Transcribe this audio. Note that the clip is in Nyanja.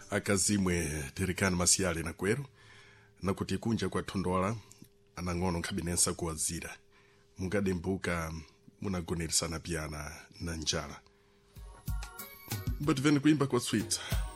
akazimwe Derikani Masiyale na kwero nakuti kunja kwa Thondola anang'ono nkhabinensa kuwazira mukadembuka munagoneresana piyana na njala but veni kuimba kwa sweet